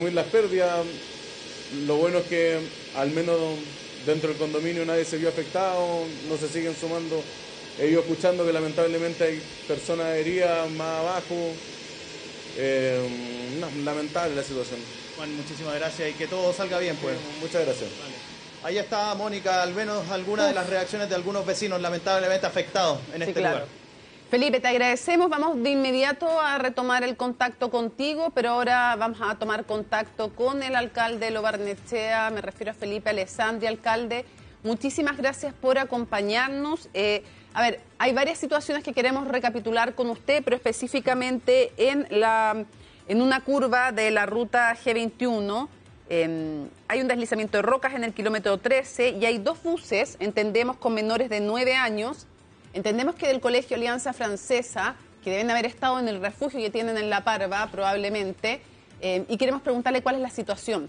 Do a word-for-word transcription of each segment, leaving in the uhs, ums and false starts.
Las pérdidas, lo bueno es que al menos dentro del condominio nadie se vio afectado, no se siguen sumando. He ido escuchando que lamentablemente hay personas heridas más abajo. Eh, no, lamentable la situación. Juan, muchísimas gracias y que todo salga bien, pues. Muchas gracias. Vale. Ahí está, Mónica, al menos algunas de las reacciones de algunos vecinos lamentablemente afectados en Sí, este claro. lugar. Felipe, te agradecemos. Vamos de inmediato a retomar el contacto contigo, pero ahora vamos a tomar contacto con el alcalde de Lo Barnechea. Me refiero a Felipe Alessandri, alcalde. Muchísimas gracias por acompañarnos. Eh, a ver, hay varias situaciones que queremos recapitular con usted, pero específicamente en, la, en una curva de la ruta G veintiuno. Eh, hay un deslizamiento de rocas en el kilómetro trece y hay dos buses, entendemos, con menores de nueve años. Entendemos que del Colegio Alianza Francesa, que deben haber estado en el refugio que tienen en La Parva, probablemente, eh, y queremos preguntarle cuál es la situación.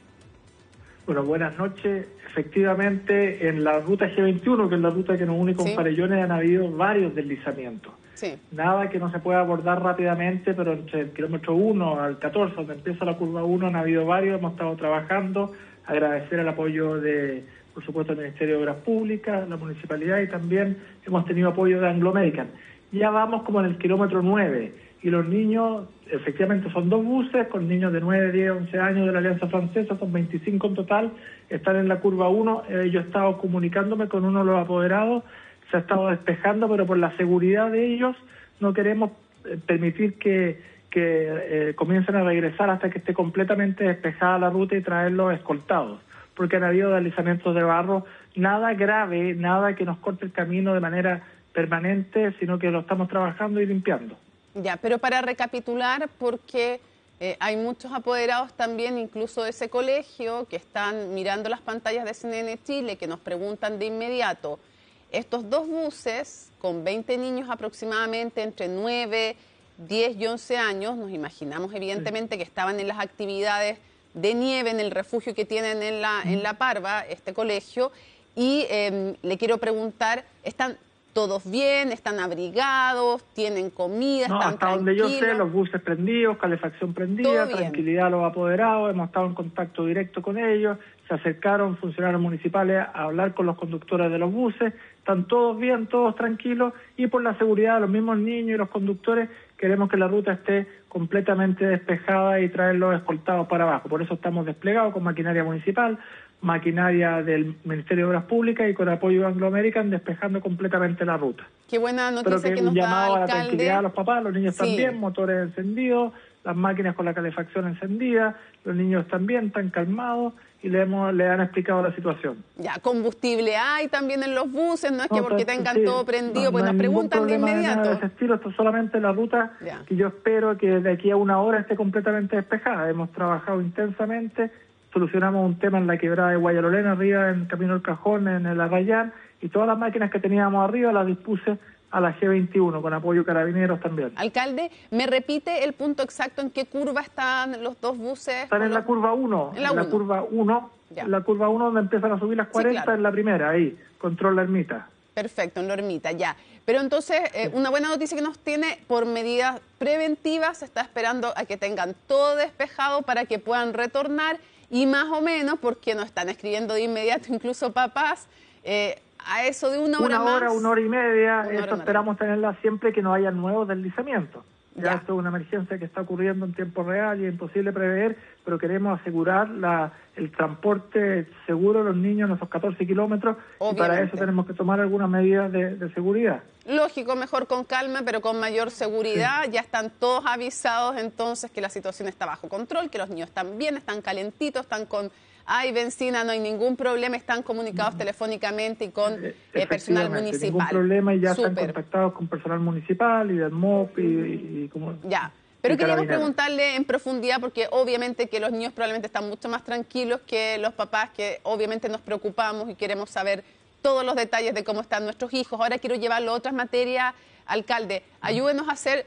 Bueno, buenas noches. Efectivamente, en la ruta G veintiuno, que es la ruta que nos une con ¿Sí? Farellones, han habido varios deslizamientos. Sí. Nada que no se pueda abordar rápidamente, pero entre el kilómetro uno al catorce, donde empieza la curva uno, han habido varios, hemos estado trabajando. Agradecer el apoyo de, por supuesto, el Ministerio de Obras Públicas, la Municipalidad, y también hemos tenido apoyo de Anglo American. Ya vamos como en el kilómetro nueve, y los niños, efectivamente son dos buses con niños de nueve, diez, once años de la Alianza Francesa, son veinticinco en total, están en la curva uno. Eh, yo he estado comunicándome con uno de los apoderados, se ha estado despejando, pero por la seguridad de ellos no queremos eh, permitir que, que eh, comiencen a regresar hasta que esté completamente despejada la ruta y traerlos escoltados, porque han habido deslizamientos de barro, nada grave, nada que nos corte el camino de manera permanente, sino que lo estamos trabajando y limpiando. Ya, pero para recapitular, porque eh, hay muchos apoderados también, incluso de ese colegio, que están mirando las pantallas de C N N Chile, que nos preguntan de inmediato, estos dos buses con veinte niños aproximadamente entre nueve, diez y once años, nos imaginamos evidentemente que estaban en las actividades de nieve en el refugio que tienen en la, en La Parva, este colegio, y eh, le quiero preguntar, ¿están todos bien? ¿Están abrigados? ¿Tienen comida? No, ¿Están hasta donde yo tranquilos? sé, los buses prendidos, calefacción prendida, tranquilidad a los apoderados, hemos estado en contacto directo con ellos, se acercaron funcionarios municipales a hablar con los conductores de los buses, están todos bien, todos tranquilos, y por la seguridad de los mismos niños y los conductores queremos que la ruta esté completamente despejada y traerlos escoltados para abajo. Por eso estamos desplegados con maquinaria municipal, maquinaria del Ministerio de Obras Públicas y con apoyo de Anglo American, despejando completamente la ruta. Qué buena noticia Pero que, que nos un llamado da, a la alcalde. tranquilidad a los papás, los niños Sí. están bien, motores encendidos, las máquinas con la calefacción encendida, los niños están bien, están calmados y le, hemos, le han explicado la situación. Ya, combustible hay también en los buses, no es que No, porque pues, tengan sí, todo prendido, no, pues no nos hay ningún preguntan de problema de nada de inmediato. ese estilo, esto es solamente la ruta Ya. que yo espero que de aquí a una hora esté completamente despejada. Hemos trabajado intensamente, solucionamos un tema en la quebrada de Guayalolena, arriba en Camino del Cajón, en el Arrayán, y todas las máquinas que teníamos arriba las dispuse a la G veintiuno, con apoyo carabineros también. Alcalde, ¿me repite el punto exacto en qué curva están los dos buses? Están en la curva uno, En la en la uno. curva uno, Ya. en la curva uno donde empiezan a subir las cuarenta, Sí, claro. en la primera, ahí, control la ermita. Perfecto, en la ermita, ya. Pero entonces, eh, una buena noticia que nos tiene, por medidas preventivas, se está esperando a que tengan todo despejado para que puedan retornar y más o menos, porque nos están escribiendo de inmediato incluso papás, eh, a eso de una hora Una más. hora, una hora y media, Una hora, eso una esperamos tenerla siempre que no haya nuevos deslizamientos. Ya, Ya. esto es una emergencia que está ocurriendo en tiempo real y es imposible prever, pero queremos asegurar la, el transporte seguro de los niños en esos catorce kilómetros y para Obviamente. eso tenemos que tomar algunas medidas de, de seguridad. Lógico, mejor con calma, pero con mayor seguridad. Ya están todos avisados entonces que la situación está bajo control, que los niños están bien, están calentitos, están con... Hay benzina, no hay ningún problema, están comunicados telefónicamente y con eh, personal Efectivamente, municipal. ningún problema y ya están Súper. contactados con personal municipal y del M O P y, y, y como... Ya, pero y queríamos carabineros. preguntarle en profundidad, porque obviamente que los niños probablemente están mucho más tranquilos que los papás, que obviamente nos preocupamos y queremos saber todos los detalles de cómo están nuestros hijos. Ahora quiero llevarlo a otras materias. Alcalde, ayúdenos a hacer,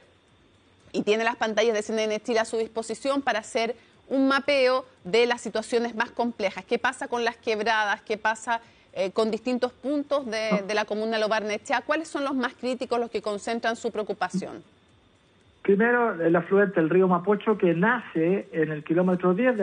y tiene las pantallas de C N N Chile a su disposición para hacer un mapeo de las situaciones más complejas. ¿Qué pasa con las quebradas? ¿Qué pasa eh, con distintos puntos de, de la comuna de Lo Barnechea? ¿Cuáles son los más críticos, los que concentran su preocupación? Primero, el afluente del río Mapocho, que nace en el kilómetro diez de